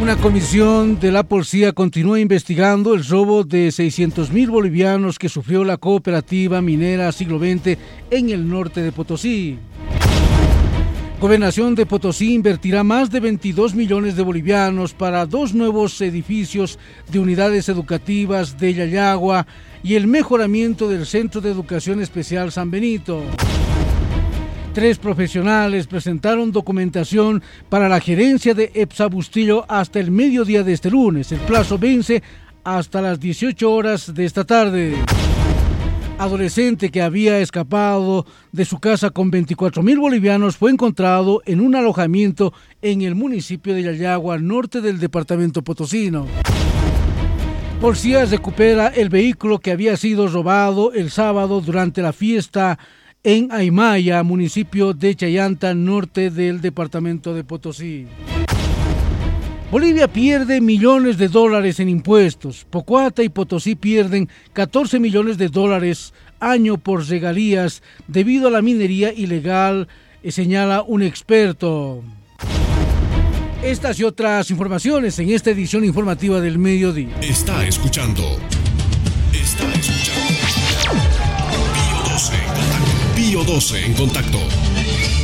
Una comisión de la policía continúa investigando el robo de 600.000 bolivianos que sufrió la cooperativa minera Siglo XX en el norte de Potosí. Gobernación de Potosí invertirá más de 22 millones de bolivianos para 2 nuevos edificios de unidades educativas de Yayagua y el mejoramiento del Centro de Educación Especial San Benito. 3 profesionales presentaron documentación para la gerencia de EPSA Bustillo hasta el mediodía de este lunes. El plazo vence hasta las 18 horas de esta tarde. Adolescente que había escapado de su casa con 24.000 bolivianos fue encontrado en un alojamiento en el municipio de Yayagua, al norte del departamento potosino. Policía recupera el vehículo que había sido robado el sábado durante la fiesta en Aymaya, municipio de Chayanta, norte del departamento de Potosí. Bolivia pierde millones de dólares en impuestos. Pocuata y Potosí pierden 14 millones de dólares año por regalías debido a la minería ilegal, señala un experto. Estas y otras informaciones en esta edición informativa del mediodía. Está escuchando Pío 12 en contacto.